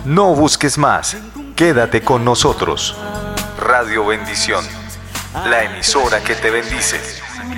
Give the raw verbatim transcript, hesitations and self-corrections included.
No busques más, quédate con nosotros. Radio Bendición, la emisora que te bendice.